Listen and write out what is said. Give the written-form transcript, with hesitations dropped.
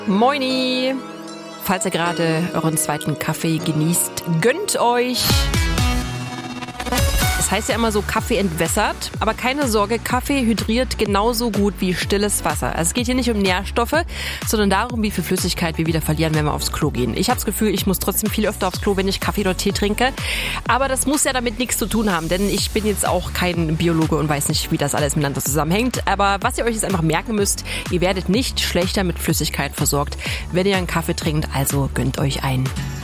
Moini! Falls ihr gerade euren zweiten Kaffee genießt, gönnt euch! Das heißt ja immer so, Kaffee entwässert, aber keine Sorge, Kaffee hydriert genauso gut wie stilles Wasser. Also es geht hier nicht um Nährstoffe, sondern darum, wie viel Flüssigkeit wir wieder verlieren, wenn wir aufs Klo gehen. Ich habe das Gefühl, ich muss trotzdem viel öfter aufs Klo, wenn ich Kaffee oder Tee trinke. Aber das muss ja damit nichts zu tun haben, denn ich bin jetzt auch kein Biologe und weiß nicht, wie das alles miteinander zusammenhängt. Aber was ihr euch jetzt einfach merken müsst, ihr werdet nicht schlechter mit Flüssigkeit versorgt, wenn ihr einen Kaffee trinkt, also gönnt euch einen.